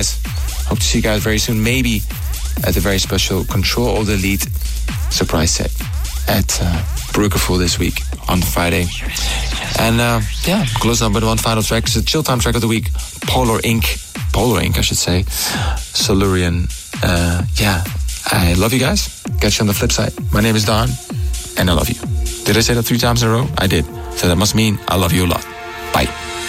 Hope to see you guys very soon. Maybe at the very special Control Alt Delete surprise set at Bruggerful this week on Friday. And closing up with one final track. It's a chill time track of the week. Polar Ink, I should say. Solurian. I love you guys. Catch you on the flip side. My name is Don, and I love you. Did I say that 3 times in a row? I did. So that must mean I love you a lot. Bye.